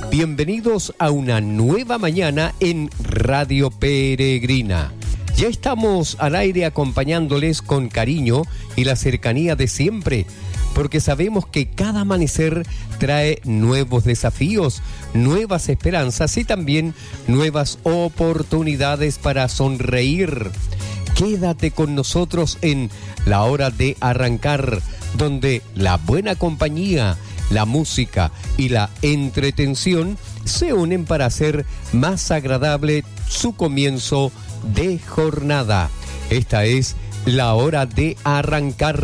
Bienvenidos a una nueva mañana en Radio Peregrina. Ya estamos al aire acompañándoles con cariño y la cercanía de siempre, porque sabemos que cada amanecer trae nuevos desafíos, nuevas esperanzas y también nuevas oportunidades para sonreír. Quédate con nosotros en La Hora de Arrancar, donde la buena compañía, la música y la entretención se unen para hacer más agradable su comienzo de jornada. Esta es La Hora de Arrancar.